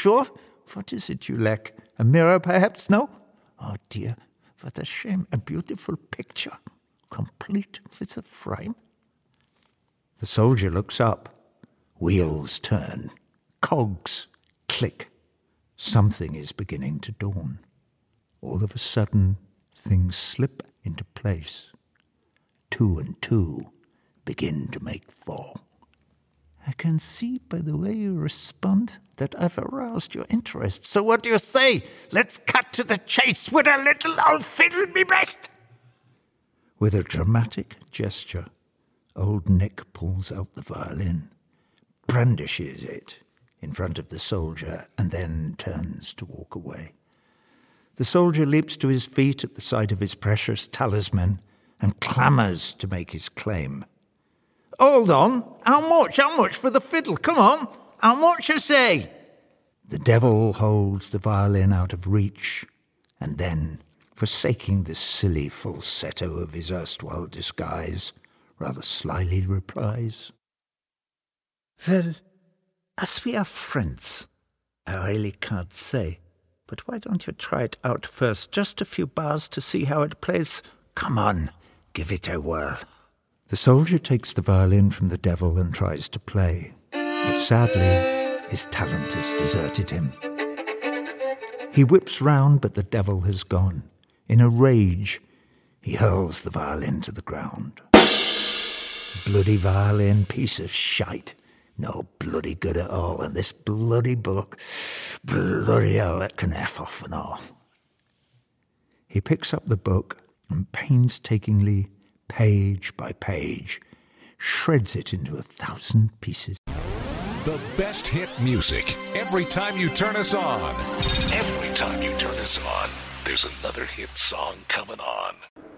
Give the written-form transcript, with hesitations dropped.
sure? What is it you lack? A mirror, perhaps? No? Oh, dear, what a shame. A beautiful picture, complete with a frame. The soldier looks up. Wheels turn. Cogs click. Something is beginning to dawn. All of a sudden, things slip into place. 2 and 2 begin to make 4. I can see by the way you respond that I've aroused your interest. So what do you say? Let's cut to the chase with a little old fiddle me best. With a dramatic gesture, old Nick pulls out the violin, brandishes it in front of the soldier, and then turns to walk away. The soldier leaps to his feet at the sight of his precious talisman and clamours to make his claim. Hold on, how much for the fiddle? Come on, how much I say? The devil holds the violin out of reach, and then, forsaking the silly falsetto of his erstwhile disguise, rather slyly replies, Well, as we are friends, I really can't say, but why don't you try it out first, just a few bars to see how it plays? Come on, give it a whirl. The soldier takes the violin from the devil and tries to play, but sadly, his talent has deserted him. He whips round, but the devil has gone. In a rage, he hurls the violin to the ground. Bloody violin, piece of shite. No bloody good at all, and this bloody book, bloody hell, it can F off and all. He picks up the book and painstakingly, page by page, shreds it into 1,000 pieces. The best hit music every time you turn us on. Every time you turn us on, there's another hit song coming on.